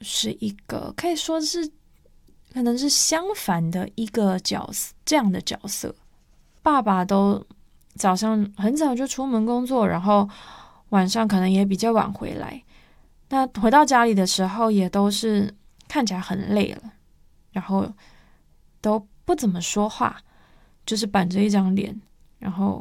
是一个可以说是可能是相反的一个角色，这样的角色。爸爸都早上很早就出门工作，然后晚上可能也比较晚回来。那回到家里的时候，也都是看起来很累了，然后都不怎么说话，就是板着一张脸，然后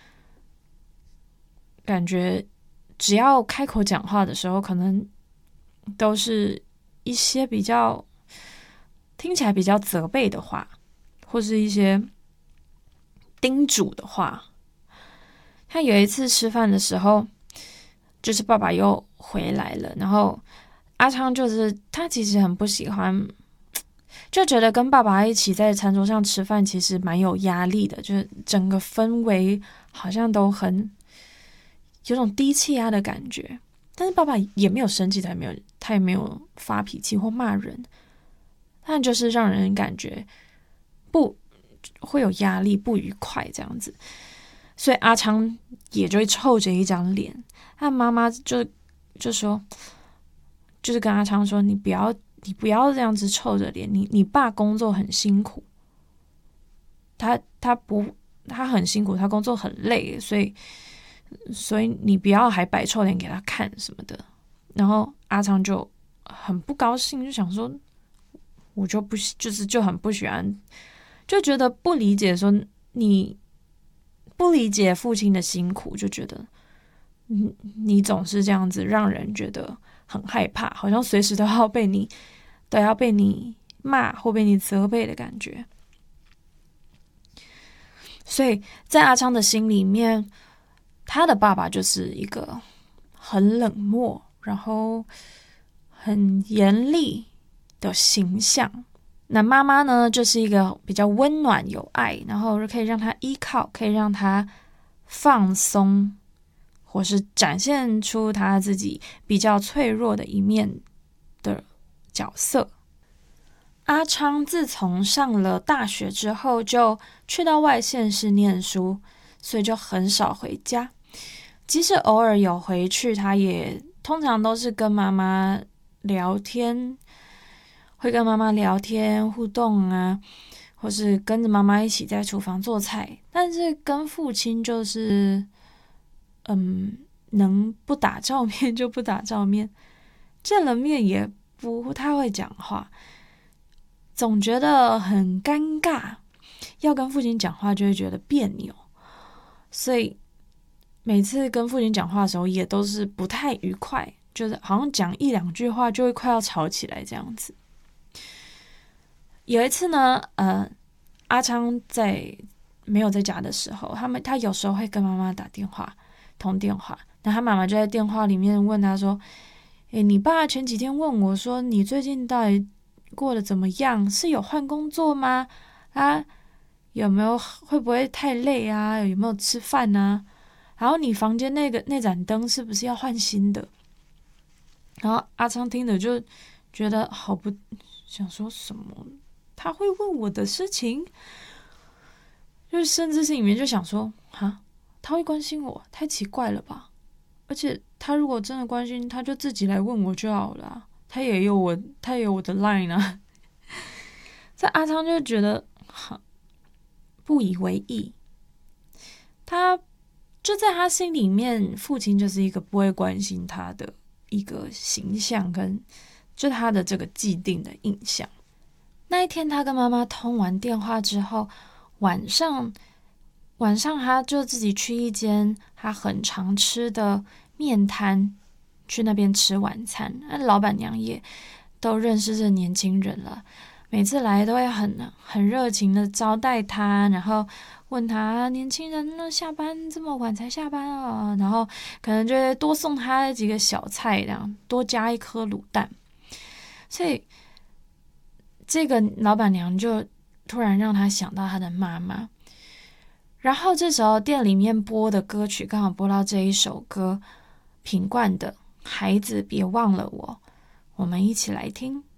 感觉只要开口讲话的时候，可能都是一些比较听起来比较责备的话，或是一些叮嘱的话。他有一次吃饭的时候，就是爸爸又回来了，然后阿昌就是他其实很不喜欢，就觉得跟爸爸一起在餐桌上吃饭其实蛮有压力的，就是整个氛围好像都很有种低气压的感觉。但是爸爸也没有生气，他也没有发脾气或骂人，但就是让人感觉不会有压力、不愉快这样子。所以阿昌也就会臭着一张脸，他妈妈就说，就是跟阿昌说，你不要这样子臭着脸，你爸工作很辛苦，他很辛苦，他工作很累，所以你不要还摆臭脸给他看什么的。然后阿昌就很不高兴，就想说，我就不就很不喜欢，就觉得不理解，说你不理解父亲的辛苦，就觉得你总是这样子，让人觉得很害怕，好像随时都要被你骂或被你责备的感觉。所以在阿昌的心里面，他的爸爸就是一个很冷漠，然后很严厉的形象。那妈妈呢，就是一个比较温暖有爱，然后可以让他依靠，可以让他放松，或是展现出他自己比较脆弱的一面的角色。阿昌自从上了大学之后，就去到外县市念书，所以就很少回家。即使偶尔有回去，他也通常都是跟妈妈聊天，会跟妈妈聊天互动啊，或是跟着妈妈一起在厨房做菜。但是跟父亲就是能不打照面就不打照面，见了面也不太会讲话，总觉得很尴尬，要跟父亲讲话就会觉得别扭，所以每次跟父亲讲话的时候也都是不太愉快，就是好像讲一两句话就会快要吵起来这样子。有一次呢，阿昌没有在家的时候，他有时候会跟妈妈打电话通电话，那他妈妈就在电话里面问他说：“你爸前几天问我说，你最近到底过得怎么样？是有换工作吗？啊，会不会太累啊？有没有吃饭啊？然后你房间那盏灯是不是要换新的？”然后阿昌听着就觉得好不想说什么，他会问我的事情，就甚至心里面就想说，他会关心我，太奇怪了吧？而且他如果真的关心，他就自己来问我就好了啊，他也有我的 line 啊。这阿昌就觉得不以为意，他就在他心里面，父亲就是一个不会关心他的一个形象，跟就他的这个既定的印象。那一天他跟妈妈通完电话之后，晚上他就自己去一间他很常吃的面摊，去那边吃晚餐。那老板娘也都认识这年轻人了，每次来都会很热情的招待他，然后问他年轻人呢下班这么晚才下班啊，然后可能就会多送他几个小菜，这样多加一颗卤蛋。所以这个老板娘就突然让他想到他的妈妈。然后这时候店里面播的歌曲刚好播到这一首歌，品冠的《孩子别忘了我》，我们一起来听。